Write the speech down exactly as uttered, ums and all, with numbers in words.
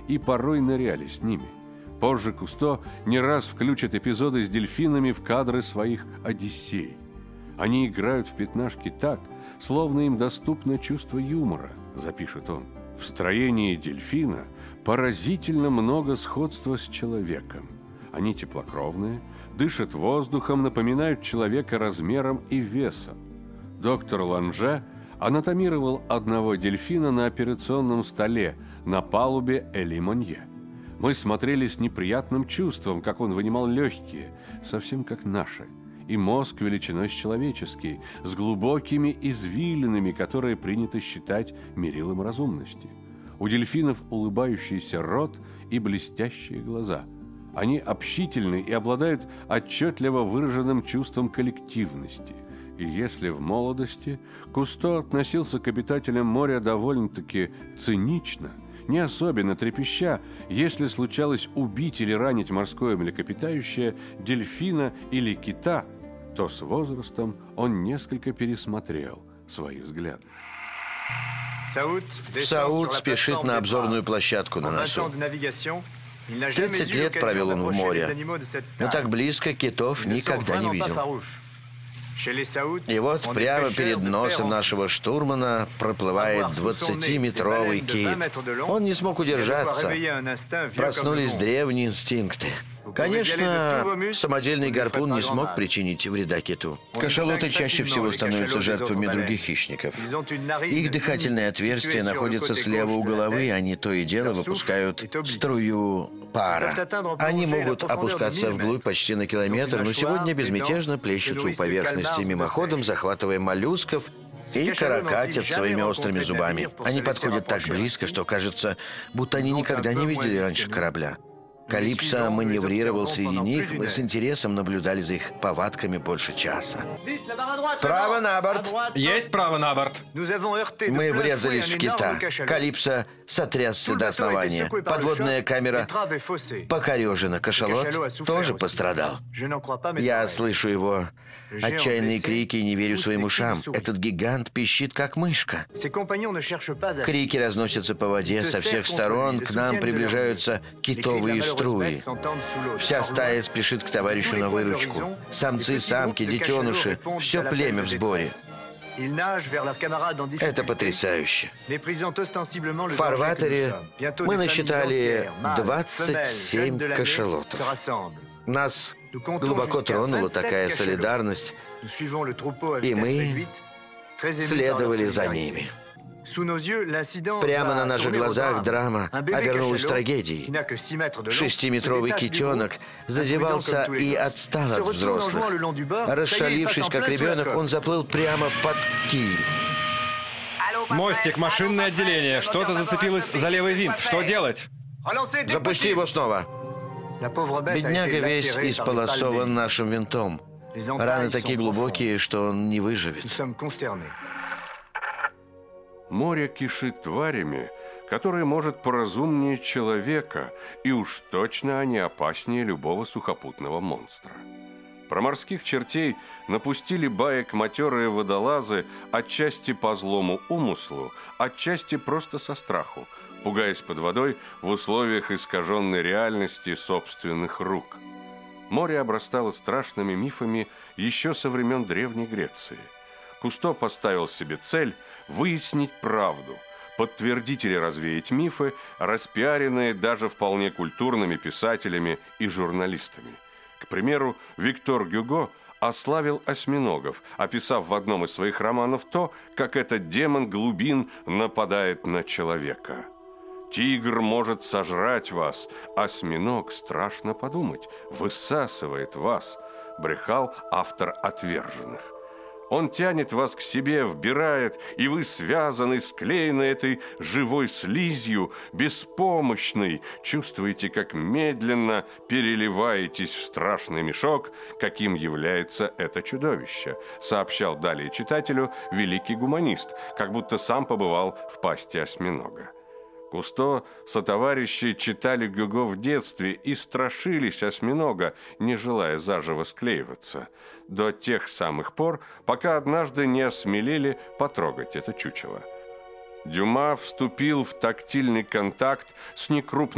и порой ныряли с ними. Позже Кусто не раз включит эпизоды с дельфинами в кадры своих «Одиссей». Они играют в пятнашки так, словно им доступно чувство юмора, запишет он. В строении дельфина поразительно много сходства с человеком. Они теплокровные, дышат воздухом, напоминают человека размером и весом. Доктор Ланже анатомировал одного дельфина на операционном столе на палубе Эли Монье. Мы смотрели с неприятным чувством, как он вынимал легкие, совсем как наши, и мозг величиной с человеческий, с глубокими извилинами, которые принято считать мерилом разумности. У дельфинов улыбающийся рот и блестящие глаза. Они общительны и обладают отчетливо выраженным чувством коллективности. И если в молодости Кусто относился к обитателям моря довольно-таки цинично, не особенно трепеща, если случалось убить или ранить морское млекопитающее, дельфина или кита, то с возрастом он несколько пересмотрел свои взгляды. Саут спешит на обзорную площадку на носу. тридцать лет провел он в море, но так близко китов никогда не видел. И вот прямо перед носом нашего штурмана проплывает двадцатиметровый кит. Он не смог удержаться. Проснулись древние инстинкты. Конечно, самодельный гарпун не смог причинить вреда киту. Кашалоты чаще всего становятся жертвами других хищников. Их дыхательные отверстия находятся слева у головы, они то и дело выпускают струю пара. Они могут опускаться вглубь почти на километр, но сегодня безмятежно плещутся у поверхности, мимоходом захватывая моллюсков и каракатят своими острыми зубами. Они подходят так близко, что кажется, будто они никогда не видели раньше корабля. Калипсо маневрировал среди них, мы с интересом наблюдали за их повадками больше часа. Право на борт! Есть право на борт! Мы врезались в кита. Калипсо сотрясся до основания. Подводная камера покорежена. Кашалот тоже пострадал. Я слышу его отчаянные крики и не верю своим ушам. Этот гигант пищит, как мышка. Крики разносятся по воде со всех сторон. К нам приближаются китовые струи. Вся стая спешит к товарищу на выручку. Самцы, самки, детеныши. Все племя в сборе. Это потрясающе. В фарватере мы насчитали двадцать семь кашалотов. Нас глубоко тронула такая солидарность, и мы следовали за ними. Прямо на наших глазах драма обернулась трагедией. Шестиметровый китенок зазевался и отстал от взрослых. Расшалившись, как ребенок, он заплыл прямо под киль. Мостик, машинное отделение. Что-то зацепилось за левый винт. Что делать? Запусти его снова. Бедняга весь исполосован нашим винтом. Раны такие глубокие, что он не выживет. Море кишит тварями, которые, может, поразумнее человека, и уж точно они опаснее любого сухопутного монстра. Про морских чертей напустили баек матерые водолазы отчасти по злому умыслу, отчасти просто со страху, пугаясь под водой в условиях искаженной реальности собственных рук. Море обрастало страшными мифами еще со времен Древней Греции. Кусто поставил себе цель выяснить правду, подтвердить или развеять мифы, распиаренные даже вполне культурными писателями и журналистами. К примеру, Виктор Гюго ославил осьминогов, описав в одном из своих романов то, как этот демон глубин нападает на человека. «Тигр может сожрать вас, осьминог, страшно подумать, высасывает вас», брехал автор «Отверженных». Он тянет вас к себе, вбирает, и вы связаны, склеены этой живой слизью, беспомощной, чувствуете, как медленно переливаетесь в страшный мешок, каким является это чудовище, сообщал далее читателю великий гуманист, как будто сам побывал в пасти осьминога. Кусто сотоварищи читали Гюго в детстве и страшились осьминога, не желая заживо склеиваться, до тех самых пор, пока однажды не осмелели потрогать это чучело. Дюма вступил в тактильный контакт с некрупным